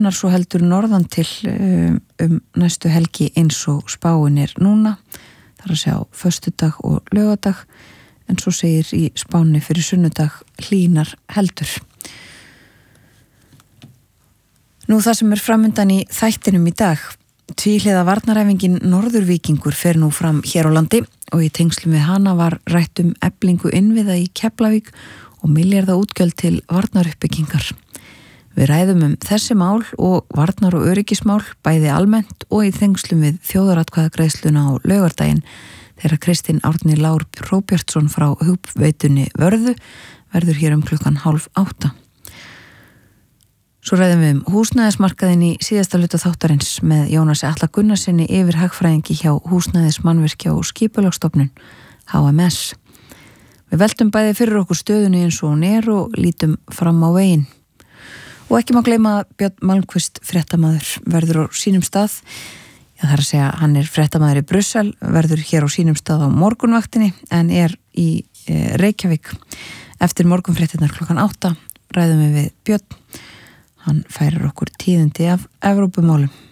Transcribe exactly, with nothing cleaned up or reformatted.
Svo heldur norðan til um, um næstu helgi eins og spáin er núna, þar að sjá föstudag og laugardag, en svo segir í spánni fyrir sunnudag hlýnar heldur. Nú það sem er framundan í þættinum í dag, tvíhliða varnaræfingin Norðurvíkingur fer nú fram hér á landi og í tengslum við hana var rætt um eflingu innviða í Keflavík og milljarða útgjöld til varnaruppbyggingar. Við ræðum um þessi mál og varnar- og öryggismál bæði almennt og í þengslum við þjóðaratkvæðagreiðsluna á laugardaginn þegar Kristinn Árni Lár Róbjartsson frá Hugveitunni Vörðu verður hér um klukkan hálf átta. Svo ræðum við um húsnæðismarkaðinn í síðasta hluta þáttarins með Jónasi Atla Gunnarsinni yfir hagfræðingi hjá Húsnæðismannvirkja og Skipulagsstofnun H M S. Við veltum bæði fyrir okkur stöðunni eins og hún er og lítum fram á veginn. Og ekki má gleyma að Björn Malmquist fréttamaður verður á sínum stað. Já, það er að segja, hann er fréttamaður í Brussel, verður hér á sínum stað á morgunvaktinni en er í e, Reykjavík. Eftir morgunfréttirnar klukkan átta ræðum við við Björn. Hann færir okkur tíðindi af Evrópumálum.